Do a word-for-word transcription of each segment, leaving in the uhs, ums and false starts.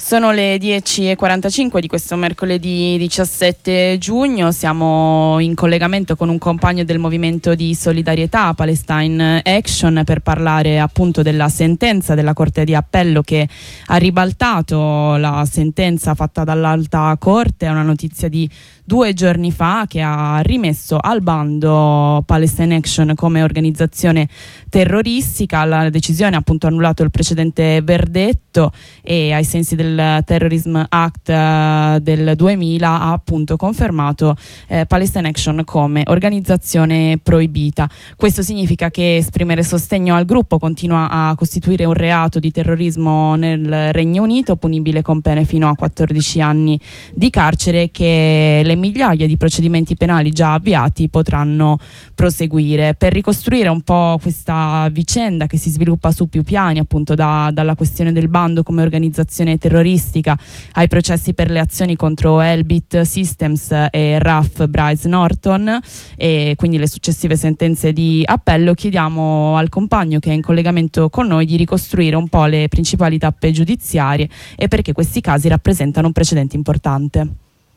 Sono le dieci e quarantacinque di questo mercoledì diciassette giugno, siamo in collegamento con un compagno del movimento di solidarietà Palestine Action per parlare appunto della sentenza della Corte di Appello che ha ribaltato la sentenza fatta dall'Alta Corte. È una notizia di due giorni fa che ha rimesso al bando Palestine Action come organizzazione terroristica. La decisione ha appunto annullato il precedente verdetto e ai sensi del Terrorism Act uh, del duemila ha appunto confermato eh, Palestine Action come organizzazione proibita. Questo significa che esprimere sostegno al gruppo continua a costituire un reato di terrorismo nel Regno Unito, punibile con pene fino a quattordici anni di carcere, che le migliaia di procedimenti penali già avviati potranno proseguire. Per ricostruire un po' questa vicenda che si sviluppa su più piani, appunto da, dalla questione del bando come organizzazione terroristica ai processi per le azioni contro Elbit Systems e R A F Bryce Norton e quindi le successive sentenze di appello, chiediamo al compagno che è in collegamento con noi di ricostruire un po' le principali tappe giudiziarie e perché questi casi rappresentano un precedente importante.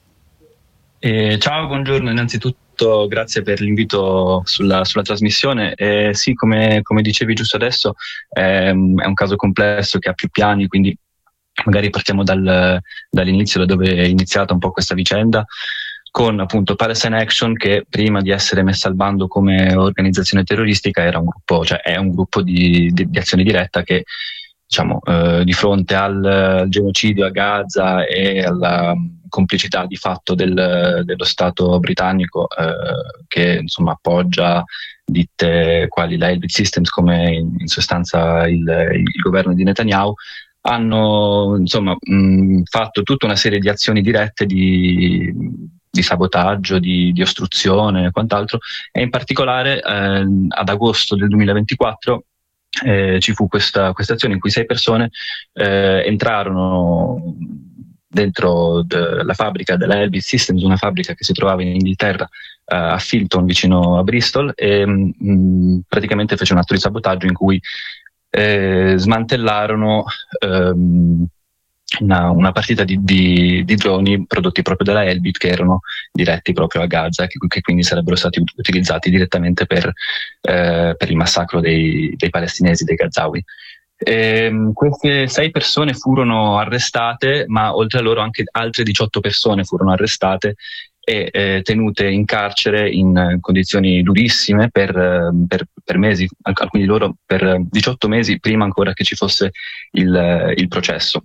Eh, ciao, buongiorno, innanzitutto grazie per l'invito sulla, sulla trasmissione. Eh, sì, come, come dicevi giusto adesso, ehm, è un caso complesso che ha più piani, quindi magari partiamo dal, dall'inizio, da dove è iniziata un po' questa vicenda, con appunto Palestine Action, che prima di essere messa al bando come organizzazione terroristica era un gruppo, cioè è un gruppo di, di, di azione diretta che, diciamo, eh, di fronte al, al genocidio a Gaza e alla complicità di fatto del, dello Stato britannico, eh, che insomma appoggia ditte quali la Elbit Systems, come in, in sostanza il, il governo di Netanyahu, hanno insomma mh, fatto tutta una serie di azioni dirette di, di sabotaggio, di, di ostruzione e quant'altro, e in particolare eh, ad agosto del duemilaventiquattro eh, ci fu questa, questa azione in cui sei persone eh, entrarono dentro la fabbrica della Elbit Systems, una fabbrica che si trovava in Inghilterra, uh, a Filton, vicino a Bristol, e mh, praticamente fece un atto di sabotaggio in cui eh, smantellarono um, una, una partita di, di, di droni prodotti proprio dalla Elbit, che erano diretti proprio a Gaza, che, che quindi sarebbero stati utilizzati direttamente per, eh, per il massacro dei, dei palestinesi, dei Gazawi. E queste sei persone furono arrestate, ma oltre a loro anche altre diciotto persone furono arrestate e eh, tenute in carcere in condizioni durissime per, per, per mesi, alcuni di loro per diciotto mesi, prima ancora che ci fosse il, il processo.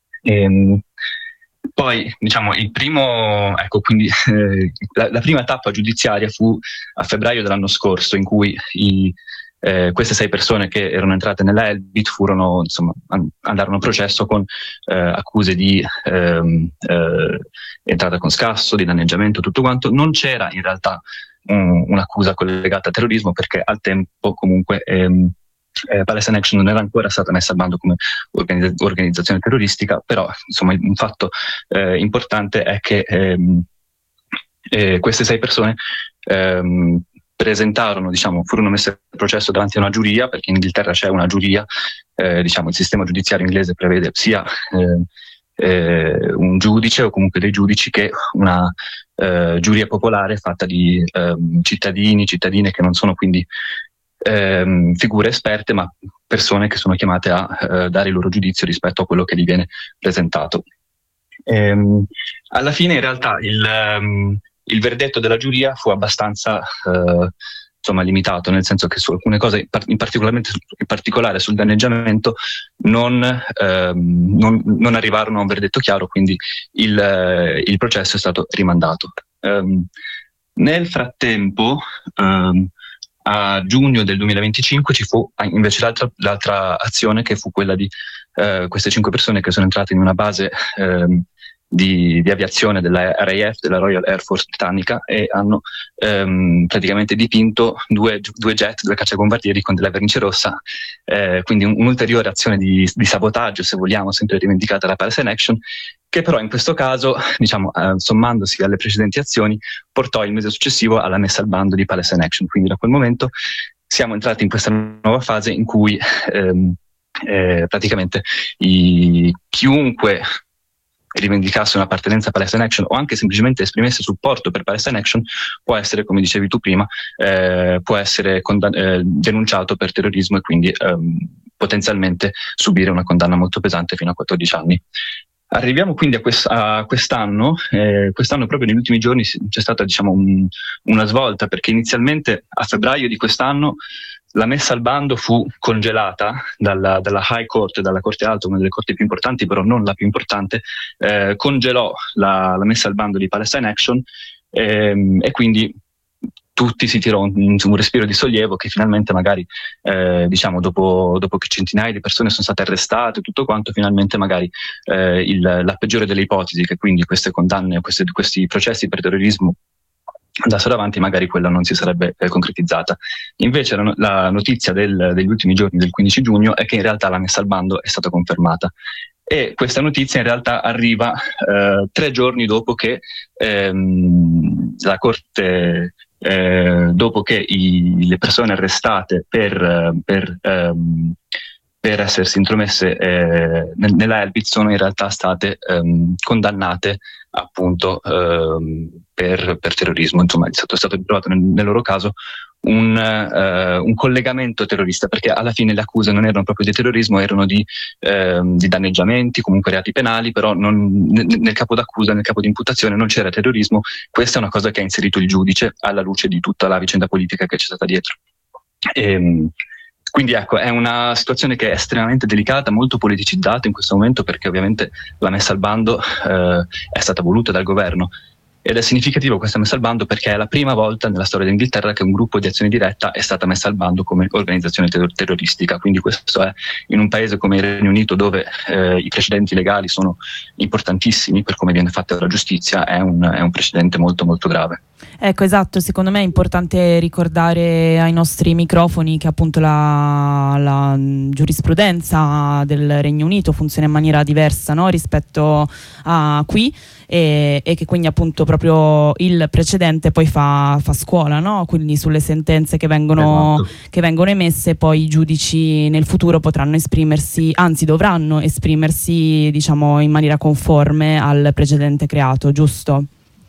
E poi, diciamo, il primo, ecco, quindi eh, la, la prima tappa giudiziaria fu a febbraio dell'anno scorso, in cui i Eh, queste sei persone che erano entrate nella Elbit furono, insomma, an- andarono a processo con eh, accuse di ehm, eh, entrata con scasso, di danneggiamento, tutto quanto. Non c'era in realtà um, un'accusa collegata a terrorismo, perché al tempo comunque ehm, eh, Palestine Action non era ancora stata messa al bando come organizz- organizzazione terroristica, però insomma un fatto eh, importante è che ehm, eh, queste sei persone ehm, presentarono, diciamo, furono messe al processo davanti a una giuria, perché in Inghilterra c'è una giuria, eh, diciamo, il sistema giudiziario inglese prevede sia eh, eh, un giudice o comunque dei giudici che una eh, giuria popolare fatta di eh, cittadini, cittadine che non sono quindi eh, figure esperte, ma persone che sono chiamate a eh, dare il loro giudizio rispetto a quello che gli viene presentato. Ehm, alla fine in realtà il um, Il verdetto della giuria fu abbastanza eh, insomma, limitato, nel senso che su alcune cose, in, particolarmente, in particolare sul danneggiamento, non, ehm, non, non arrivarono a un verdetto chiaro, quindi il, eh, il processo è stato rimandato. Um, nel frattempo, um, a giugno del duemilaventicinque ci fu invece l'altra, l'altra azione, che fu quella di eh, queste cinque persone che sono entrate in una base ehm, Di, di aviazione della R A F, della Royal Air Force britannica, e hanno ehm, praticamente dipinto due, due jet, due cacciabombardieri con della vernice rossa, eh, quindi un, un'ulteriore azione di, di sabotaggio, se vogliamo, sempre rivendicata da Palestine Action, che però in questo caso, diciamo, eh, sommandosi alle precedenti azioni, portò il mese successivo alla messa al bando di Palestine Action. Quindi da quel momento siamo entrati in questa nuova fase in cui ehm, eh, praticamente i, chiunque rivendicasse un'appartenenza a Palestine Action o anche semplicemente esprimesse supporto per Palestine Action, può essere, come dicevi tu prima, eh, può essere condan- eh, denunciato per terrorismo e quindi ehm, potenzialmente subire una condanna molto pesante fino a quattordici anni. Arriviamo quindi a, quest- a quest'anno, eh, quest'anno proprio negli ultimi giorni c'è stata, diciamo, un, una svolta, perché inizialmente a febbraio di quest'anno la messa al bando fu congelata dalla, dalla High Court, dalla Corte Alta, una delle corti più importanti, però non la più importante, eh, congelò la, la messa al bando di Palestine Action ehm, e quindi tutti si tirò un, un respiro di sollievo che finalmente magari, eh, diciamo, dopo, dopo che centinaia di persone sono state arrestate, tutto quanto, finalmente magari eh, il, la peggiore delle ipotesi, che quindi queste condanne, queste, questi processi per terrorismo andassero avanti, magari quella non si sarebbe eh, concretizzata. Invece la, la notizia del, degli ultimi giorni, del quindici giugno, è che in realtà la messa al bando è stata confermata. E questa notizia in realtà arriva eh, tre giorni dopo che ehm, la Corte, eh, dopo che i, le persone arrestate per, per, ehm, per essersi intromesse eh, nella Elbit sono in realtà state ehm, condannate appunto ehm, per, per terrorismo. Insomma, è stato, è stato trovato nel, nel loro caso un, uh, un collegamento terrorista, perché alla fine le accuse non erano proprio di terrorismo, erano di, uh, di danneggiamenti, comunque reati penali, però non, nel, nel capo d'accusa, nel capo di imputazione non c'era terrorismo. Questa è una cosa che ha inserito il giudice alla luce di tutta la vicenda politica che c'è stata dietro. E, quindi ecco, è una situazione che è estremamente delicata, molto politicizzata in questo momento, perché ovviamente la messa al bando uh, è stata voluta dal governo. Ed è significativo questa messa al bando perché è la prima volta nella storia d'Inghilterra che un gruppo di azione diretta è stata messa al bando come organizzazione ter- terroristica. Quindi questo è in un paese come il Regno Unito, dove eh, i precedenti legali sono importantissimi per come viene fatta la giustizia, è un, è un precedente molto molto grave. Ecco, esatto, secondo me è importante ricordare ai nostri microfoni che appunto la, la giurisprudenza del Regno Unito funziona in maniera diversa, no? Rispetto a qui, e, e che quindi appunto proprio il precedente poi fa, fa scuola, no? Quindi sulle sentenze che vengono, esatto. che vengono emesse, poi i giudici nel futuro potranno esprimersi, anzi dovranno esprimersi, diciamo, in maniera conforme al precedente creato, giusto?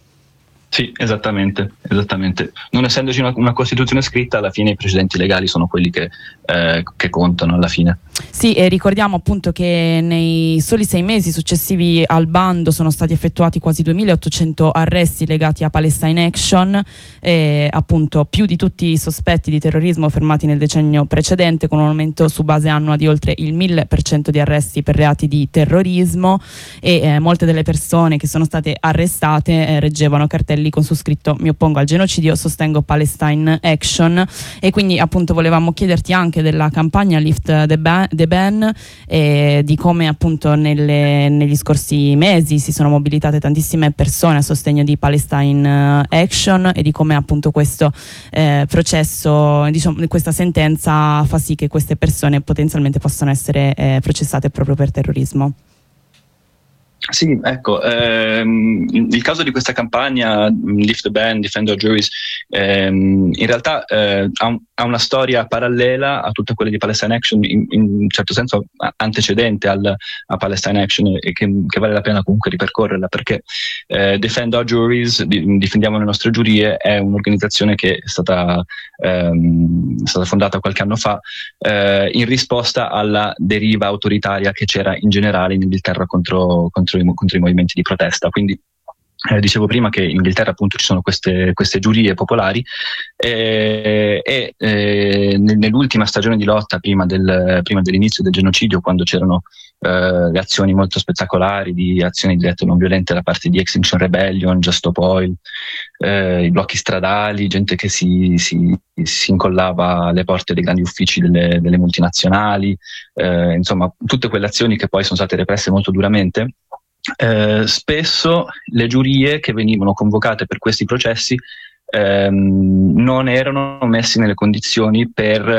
Sì, esattamente, esattamente. Non essendoci una, una Costituzione scritta, alla fine i precedenti legali sono quelli che, eh, che contano alla fine. Sì, e ricordiamo appunto che nei soli sei mesi successivi al bando sono stati effettuati quasi duemilaottocento arresti legati a Palestine Action, e appunto più di tutti i sospetti di terrorismo fermati nel decennio precedente, con un aumento su base annua di oltre il mille per cento di arresti per reati di terrorismo, e eh, molte delle persone che sono state arrestate eh, reggevano cartelli con su scritto "mi oppongo al genocidio, sostengo Palestine Action". E quindi appunto volevamo chiederti anche della campagna Lift the Ban, the ban e di come appunto nelle, negli scorsi mesi si sono mobilitate tantissime persone a sostegno di Palestine Action, e di come appunto questo eh, processo, diciamo, questa sentenza fa sì che queste persone potenzialmente possano essere eh, processate proprio per terrorismo. Sì, ecco, ehm, il caso di questa campagna Lift the Ban, Defend Our Juries, ehm, in realtà eh, ha, un, ha una storia parallela a tutte quelle di Palestine Action, in, in un certo senso antecedente al, a Palestine Action, e che, che vale la pena comunque ripercorrerla, perché eh, Defend Our Juries, di, difendiamo le nostre giurie, è un'organizzazione che è stata, ehm, è stata fondata qualche anno fa eh, in risposta alla deriva autoritaria che c'era in generale in Inghilterra contro, contro contro i movimenti di protesta. Quindi eh, dicevo prima che in Inghilterra appunto ci sono queste, queste giurie popolari eh, e eh, nell'ultima stagione di lotta prima, del, prima dell'inizio del genocidio, quando c'erano eh, le azioni molto spettacolari di azioni dirette non violente da parte di Extinction Rebellion, Just Stop Oil, eh, i blocchi stradali, gente che si, si, si incollava alle porte dei grandi uffici delle, delle multinazionali, eh, insomma tutte quelle azioni che poi sono state represse molto duramente. Eh, spesso le giurie che venivano convocate per questi processi ehm, non erano messe nelle condizioni per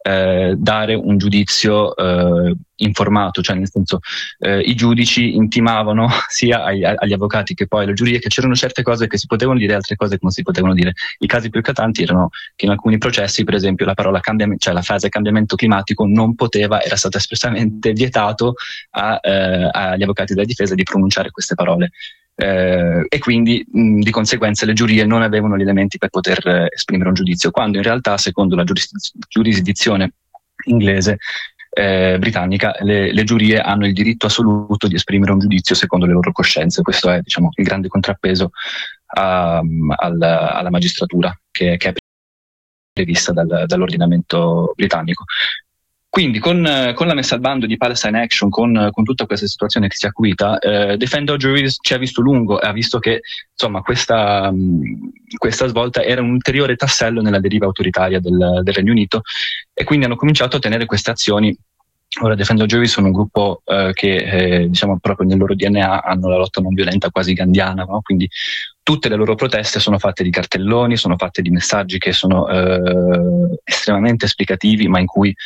eh, dare un giudizio eh, informato, cioè nel senso eh, i giudici intimavano sia agli, agli avvocati che poi alle giurie che c'erano certe cose che si potevano dire e altre cose che non si potevano dire. I casi più eclatanti erano che in alcuni processi, per esempio, la parola cambiamento, cioè la frase cambiamento climatico non poteva, era stato espressamente vietato a, eh, agli avvocati della difesa di pronunciare queste parole. Eh, e quindi mh, di conseguenza le giurie non avevano gli elementi per poter eh, esprimere un giudizio, quando in realtà secondo la giurisdiz- giurisdizione inglese eh, britannica le, le giurie hanno il diritto assoluto di esprimere un giudizio secondo le loro coscienze. Questo è, diciamo, il grande contrappeso a, alla, alla magistratura che, che è prevista dal, dall'ordinamento britannico. Quindi con, con la messa al bando di Palestine Action, con, con tutta questa situazione che si è acuita, eh, Defender Juries ci ha visto lungo e ha visto che insomma questa, mh, questa svolta era un ulteriore tassello nella deriva autoritaria del, del Regno Unito, e quindi hanno cominciato a tenere queste azioni. Ora Defender Juries sono un gruppo eh, che eh, diciamo proprio nel loro D N A hanno la lotta non violenta quasi gandhiana, no? Quindi tutte le loro proteste sono fatte di cartelloni, sono fatte di messaggi che sono eh, estremamente esplicativi, ma in cui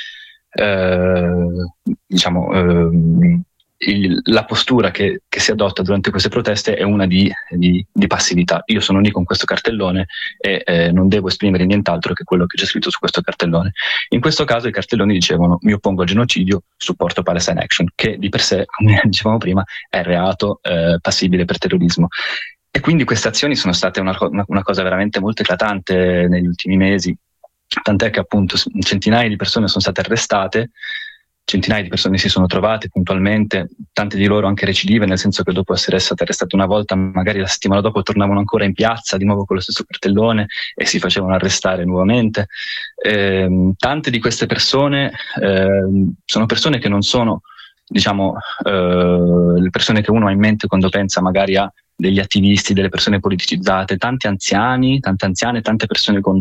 Eh, diciamo eh, il, la postura che, che si adotta durante queste proteste è una di, di, di passività. Io sono lì con questo cartellone e eh, non devo esprimere nient'altro che quello che c'è scritto su questo cartellone. In questo caso i cartelloni dicevano: mi oppongo al genocidio, supporto Palestine Action, che di per sé, come dicevamo prima, è reato eh, passibile per terrorismo. E quindi queste azioni sono state una, una, una cosa veramente molto eclatante negli ultimi mesi. Tant'è che appunto centinaia di persone sono state arrestate, centinaia di persone si sono trovate puntualmente, tante di loro anche recidive, nel senso che dopo essere state arrestate una volta, magari la settimana dopo tornavano ancora in piazza di nuovo con lo stesso cartellone e si facevano arrestare nuovamente. Eh, tante di queste persone eh, sono persone che non sono, diciamo, eh, le persone che uno ha in mente quando pensa magari a degli attivisti, delle persone politicizzate, tanti anziani, tante anziane, tante persone con,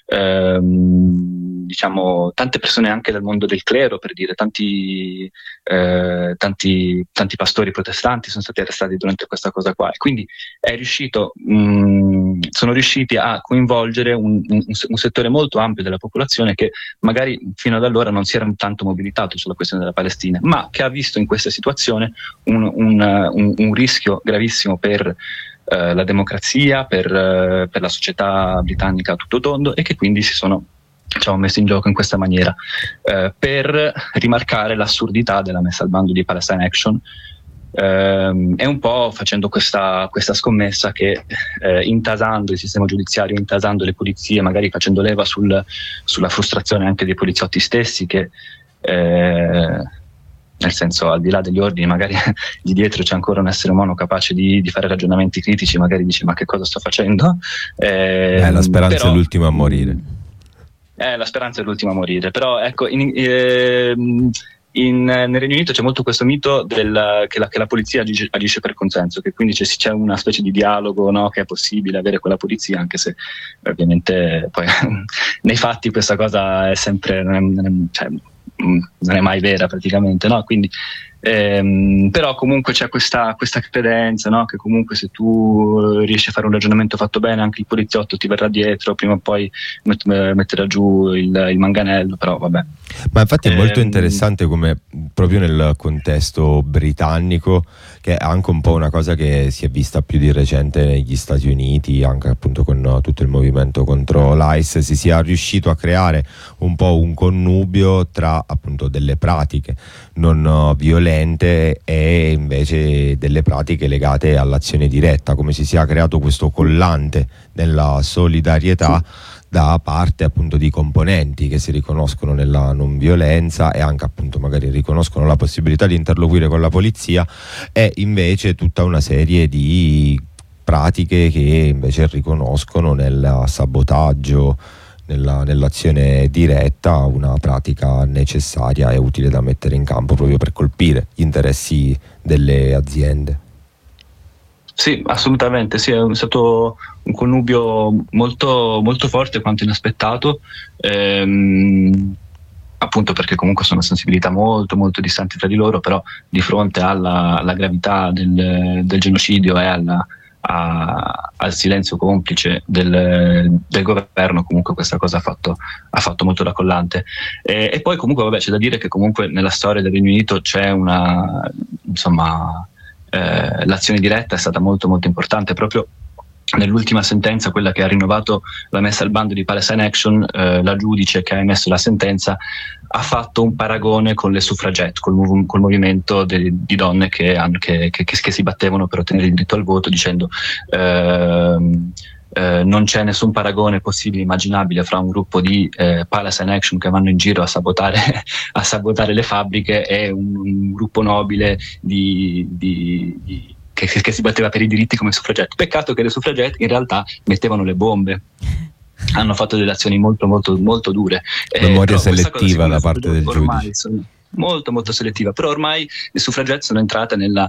ehm, diciamo, tante persone anche del mondo del clero, per dire, tanti, eh, tanti, tanti pastori protestanti sono stati arrestati durante questa cosa qua. E quindi è riuscito, mh, sono riusciti a coinvolgere un, un, un settore molto ampio della popolazione che magari fino ad allora non si era tanto mobilitato sulla questione della Palestina, ma che ha visto in questa situazione un, un, un, un rischio gravissimo per Uh, la democrazia, per, uh, per la società britannica a tutto tondo, e che quindi si sono, diciamo, messi in gioco in questa maniera uh, per rimarcare l'assurdità della messa al bando di Palestine Action, uh, e un po' facendo questa, questa scommessa che uh, intasando il sistema giudiziario, intasando le polizie, magari facendo leva sul, sulla frustrazione anche dei poliziotti stessi che uh, nel senso, al di là degli ordini, magari di dietro c'è ancora un essere umano capace di, di fare ragionamenti critici, magari dice: ma che cosa sto facendo? Eh, eh, la speranza però, è l'ultima a morire. Eh, la speranza è l'ultima a morire, però ecco, in, eh, in, nel Regno Unito c'è molto questo mito del, che, la, che la polizia agisce, agisce per consenso, che quindi c'è, c'è una specie di dialogo, no, che è possibile avere con la polizia, anche se ovviamente poi nei fatti questa cosa è sempre... Non è, non è, cioè, non è mai vera praticamente, no? Quindi ehm, però comunque c'è questa, questa credenza, no? Che comunque se tu riesci a fare un ragionamento fatto bene, anche il poliziotto ti verrà dietro, prima o poi met- metterà giù il, il manganello, però vabbè. Ma infatti è molto ehm, interessante come proprio nel contesto britannico, che è anche un po' una cosa che si è vista più di recente negli Stati Uniti, anche appunto con tutto il movimento contro l'I S, si sia riuscito a creare un po' un connubio tra appunto delle pratiche non violente e invece delle pratiche legate all'azione diretta, come si sia creato questo collante della solidarietà da parte appunto di componenti che si riconoscono nella non violenza e anche appunto magari riconoscono la possibilità di interloquire con la polizia, e invece tutta una serie di pratiche che invece riconoscono nel sabotaggio, nella, nell'azione diretta, una pratica necessaria e utile da mettere in campo proprio per colpire gli interessi delle aziende. Sì, assolutamente, sì, è stato un connubio molto, molto forte quanto inaspettato, ehm, appunto perché comunque sono sensibilità molto molto distanti tra di loro, però di fronte alla, alla gravità del, del genocidio e alla, a, al silenzio complice del, del governo, comunque questa cosa ha fatto, ha fatto molto da collante. E, e poi comunque vabbè, c'è da dire che comunque nella storia del Regno Unito c'è una, insomma, eh, l'azione diretta è stata molto molto importante proprio nell'ultima sentenza, quella che ha rinnovato la messa al bando di Palestine Action. Eh, la giudice che ha emesso la sentenza ha fatto un paragone con le suffragette, col, mov- col movimento de- di donne che, hanno, che, che, che si battevano per ottenere il diritto al voto, dicendo ehm, eh, non c'è nessun paragone possibile immaginabile fra un gruppo di eh, Palestine Action che vanno in giro a sabotare, a sabotare le fabbriche e un, un gruppo nobile di, di, di Che, che si batteva per i diritti come suffragette. Peccato che le suffragette in realtà mettevano le bombe, hanno fatto delle azioni molto molto molto dure. Memoria eh, selettiva da parte del giudice. Sono molto molto selettiva, però ormai le suffragette sono entrate nella,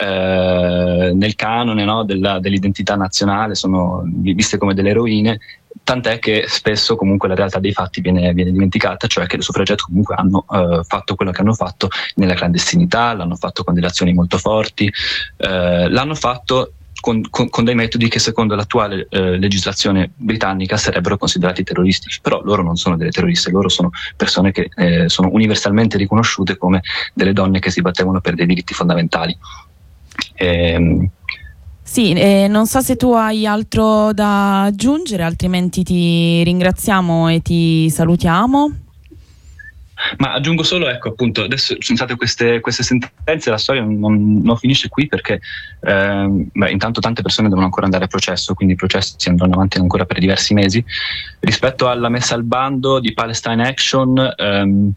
eh, nel canone, no, della, dell'identità nazionale, sono viste come delle eroine, tant'è che spesso comunque la realtà dei fatti viene, viene dimenticata, cioè che le suffragette comunque hanno eh, fatto quello che hanno fatto nella clandestinità, l'hanno fatto con delle azioni molto forti, eh, l'hanno fatto con, con, con dei metodi che secondo l'attuale eh, legislazione britannica sarebbero considerati terroristici, però loro non sono delle terroriste, loro sono persone che eh, sono universalmente riconosciute come delle donne che si battevano per dei diritti fondamentali. Ehm, Sì, eh, non so se tu hai altro da aggiungere, altrimenti ti ringraziamo e ti salutiamo. Ma aggiungo solo, ecco, appunto, adesso ci sono state queste, queste sentenze, la storia non, non finisce qui perché ehm, beh, intanto tante persone devono ancora andare a processo, quindi i processi andranno avanti ancora per diversi mesi. Rispetto alla messa al bando di Palestine Action, ehm,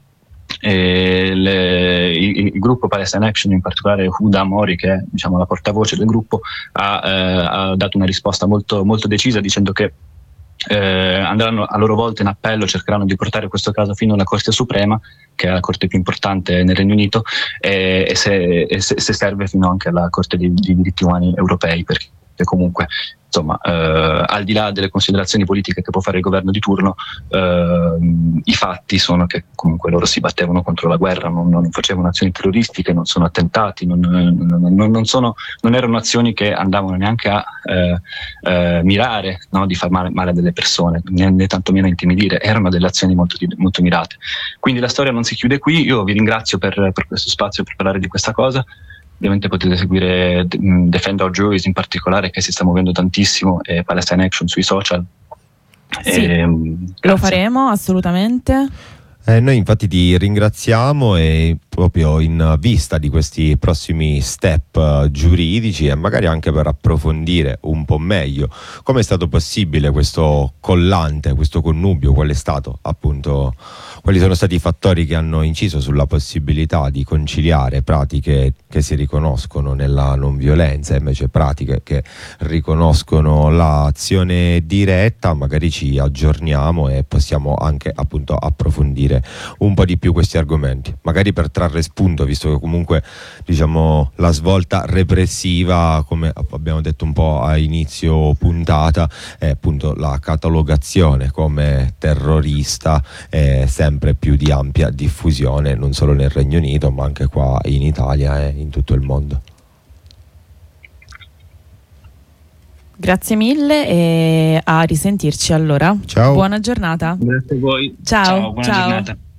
E le, il, il gruppo Palestine Action, in particolare Huda Mori, che è, diciamo, la portavoce del gruppo, ha, eh, ha dato una risposta molto, molto decisa, dicendo che eh, andranno a loro volta in appello, cercheranno di portare questo caso fino alla Corte Suprema, che è la corte più importante nel Regno Unito, e, e, se, e se, se serve fino anche alla Corte dei, dei diritti umani europei, perché comunque insomma, eh, al di là delle considerazioni politiche che può fare il governo di turno, eh, i fatti sono che comunque loro si battevano contro la guerra, non, non facevano azioni terroristiche, non sono attentati, non, non, non, sono, non erano azioni che andavano neanche a eh, eh, mirare, no, di far male, male a delle persone, né, né tantomeno a intimidire, erano delle azioni molto, molto mirate. Quindi la storia non si chiude qui, io vi ringrazio per, per questo spazio, per parlare di questa cosa. Ovviamente potete seguire Defend Our Juries in particolare, che si sta muovendo tantissimo, e Palestine Action sui social. Sì, e, lo faremo assolutamente. Eh, noi infatti ti ringraziamo, e proprio in vista di questi prossimi step uh, giuridici, e magari anche per approfondire un po' meglio come è stato possibile questo collante, questo connubio, qual è stato appunto, quali sono stati i fattori che hanno inciso sulla possibilità di conciliare pratiche che si riconoscono nella non violenza e invece pratiche che riconoscono l'azione diretta. Magari ci aggiorniamo e possiamo anche appunto approfondire un po' di più questi argomenti, magari per trarre spunto, visto che comunque diciamo la svolta repressiva, come abbiamo detto un po' a inizio puntata, è appunto la catalogazione come terrorista, è sempre più di ampia diffusione non solo nel Regno Unito ma anche qua in Italia e in tutto il mondo. Grazie mille e a risentirci allora. Ciao. Buona giornata. Grazie a voi. Ciao. Ciao, buona ciao. giornata.